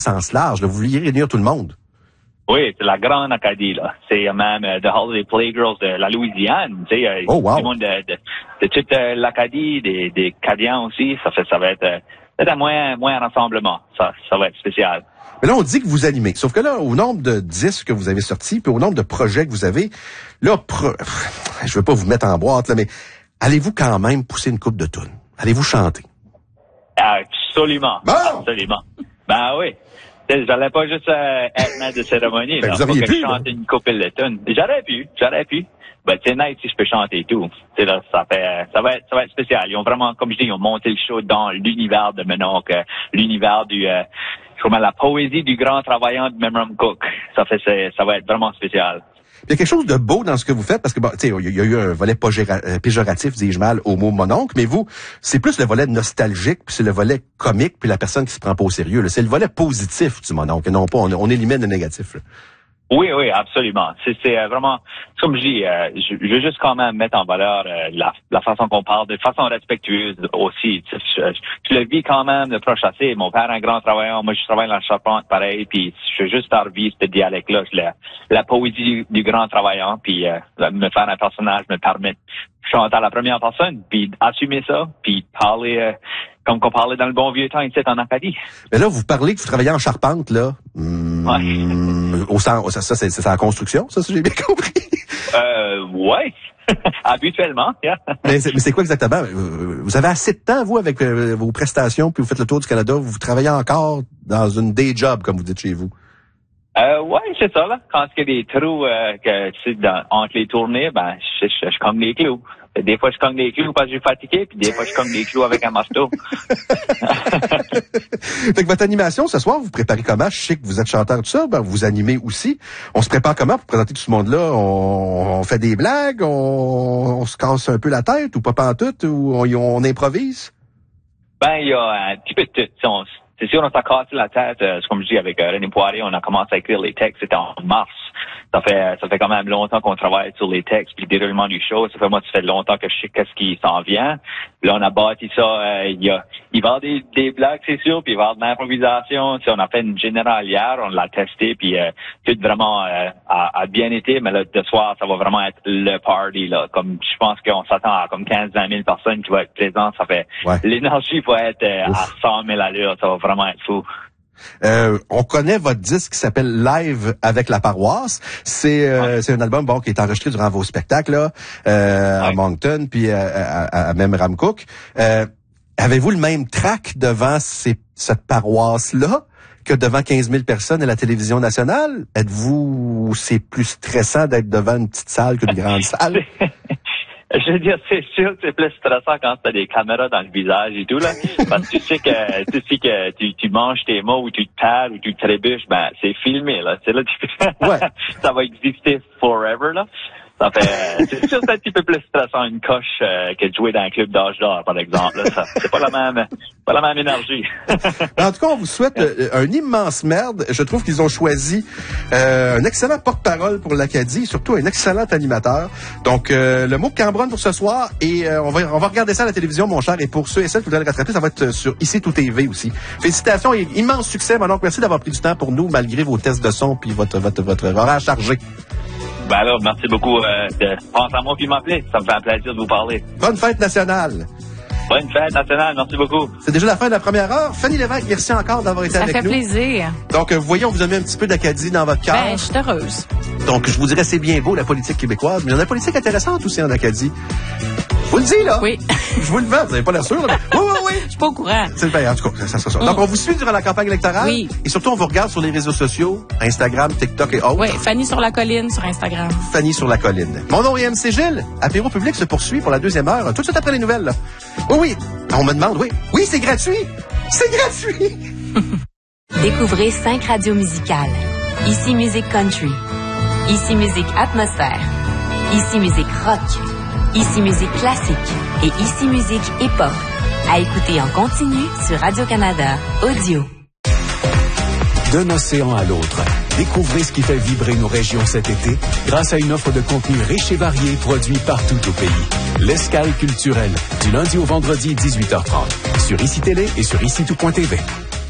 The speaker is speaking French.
sens large, là, vous vouliez réunir tout le monde. Oui, c'est la grande Acadie, là. C'est même The Holiday Playgirls de la Louisiane, tu sais. Oh, wow. Tout le monde de toute l'Acadie, des Cadiens aussi. Ça va être peut-être moins rassemblement. Ça va être spécial. Mais là, on dit que vous animez. Sauf que là, au nombre de disques que vous avez sortis, puis au nombre de projets que vous avez, là, je veux pas vous mettre en boîte, là, mais allez-vous quand même pousser une coupe de tunes? Allez-vous chanter? Absolument. Bon! Absolument. Ben oui. J'allais pas juste être maître de cérémonie. Ben, là. vous auriez pu, je chante une couple de tunes. J'aurais pu. Ben, c'est nice si je peux chanter et tout. Tu sais, là, ça va être spécial. Ils ont vraiment, comme je dis, ils ont monté le show dans l'univers de Menoc, l'univers du, comment la poésie du grand travaillant de Memram Cook. Ça va être vraiment spécial. Il y a quelque chose de beau dans ce que vous faites, parce que, bon, tu sais, il y a eu un volet péjoratif, dis-je mal, au mot mononcle, mais vous, c'est plus le volet nostalgique, puis c'est le volet comique, puis la personne qui se prend pas au sérieux, là. C'est le volet positif du mononcle, et non pas, on élimine le négatif, là. Oui, absolument. C'est vraiment, comme je dis, je veux juste quand même mettre en valeur la façon qu'on parle, de façon respectueuse aussi. Je le vis quand même de proche assez. Mon père est un grand travailleur, moi je travaille dans la charpente, pareil, puis je veux juste faire vivre ce dialecte-là, la poésie du grand travailleur, puis me faire un personnage me permet de chanter à la première personne, puis assumer ça, puis parler comme qu'on parlait dans le bon vieux temps ici en Acadie. Mais là, vous parlez que vous travaillez en charpente, là. Ouais. Ça, c'est en construction, ça, si j'ai bien compris. Ouais. Habituellement, yeah. Mais c'est quoi exactement? Vous avez assez de temps, vous, avec vos prestations, puis vous faites le tour du Canada, vous travaillez encore dans une day job, comme vous dites chez vous? Ouais, c'est ça, là. Quand il y a des trous, entre les tournées, ben, je cogne les clous. Des fois, je cogne les clous parce que je suis fatigué, puis des fois, je cogne les clous avec un marteau. Fait que votre animation, ce soir, vous préparez comment? Je sais que vous êtes chanteur, tout ça, ben, vous animez aussi. On se prépare comment pour présenter tout ce monde-là? On fait des blagues? On se casse un peu la tête, ou pas pantoute, ou on improvise? Ben, il y a un petit peu de tout. C'est sûr, on s'est cassé la tête, comme je dis, avec René Poirier, on a commencé à écrire les textes, c'était en mars. Ça fait quand même longtemps qu'on travaille sur les textes, puis le déroulement du show. Ça fait longtemps que je sais qu'est-ce qui s'en vient. Là, on a bâti ça, il va y avoir des blagues, c'est sûr, puis il va y avoir de l'improvisation. On a fait une générale hier, on l'a testé, puis tout vraiment a bien été, mais là, de soir, ça va vraiment être le party, là. Comme, je pense qu'on s'attend à comme 15-20 000 personnes qui vont être présentes. Ça fait, l'énergie va être à 100 000 allures. Ça va vraiment être fou. On connaît votre disque qui s'appelle Live avec la paroisse. C'est un album qui est enregistré durant vos spectacles là, à Moncton puis à Memram Cook. Avez-vous le même trac devant cette paroisse-là que devant 15 000 personnes à la télévision nationale? C'est plus stressant d'être devant une petite salle qu'une grande salle? Je veux dire, c'est sûr que c'est plus stressant quand t'as des caméras dans le visage et tout, là. Parce que tu sais que tu manges tes mots ou tu te perds ou tu te trébuches, ben, c'est filmé, là. C'est là, ça va exister forever, là. C'est sûr que c'est un petit peu plus stressant une coche que de jouer dans un club d'âge d'or, par exemple. Là. C'est pas la même énergie. En tout cas, on vous souhaite un immense merde. Je trouve qu'ils ont choisi un excellent porte-parole pour l'Acadie, surtout un excellent animateur. Donc, le mot Cambronne pour ce soir, et on va regarder ça à la télévision, mon cher. Et pour ceux et celles qui voudraient le rattraper, ça va être sur ICI Tout TV aussi. Félicitations et immense succès, mon oncle. Merci d'avoir pris du temps pour nous, malgré vos tests de son puis votre horaire chargé. Ben alors, merci beaucoup de penser à moi puis m'appeler. Ça me fait un plaisir de vous parler. Bonne fête nationale. Bonne fête nationale, merci beaucoup. C'est déjà la fin de la première heure. Fanny Lévesque, merci encore d'avoir été avec nous. Ça fait plaisir. Donc, vous voyez, on vous a mis un petit peu d'Acadie dans votre cœur. Ben, je suis heureuse. Donc, je vous dirais, c'est bien beau, la politique québécoise, mais il y en a une politique intéressante aussi en Acadie. Je vous le dis, là. Oui. Je vous le vends, vous n'avez pas l'air sûr, là, mais... Oui. Je suis pas au courant. C'est le en tout cas, ça sera ça. Donc, on vous suit durant la campagne électorale. Oui. Et surtout, on vous regarde sur les réseaux sociaux, Instagram, TikTok et autres. Oui, Fanny sur la colline sur Instagram. Fanny sur la colline. Mon nom est MC Gilles. Apéro public se poursuit pour la deuxième heure, tout de suite après les nouvelles, là. Oui. On me demande, oui, c'est gratuit. C'est gratuit. Découvrez 5 radios musicales. Ici Musique Country. Ici Musique Atmosphère. Ici Musique Rock. Ici Musique Classique. Et Ici Musique Hip-Hop. À écouter en continu sur Radio-Canada Audio. D'un océan à l'autre, découvrez ce qui fait vibrer nos régions cet été grâce à une offre de contenu riche et varié produit partout au pays. L'escale culturelle, du lundi au vendredi 18h30, sur ICI Télé et sur ICI Tout.tv.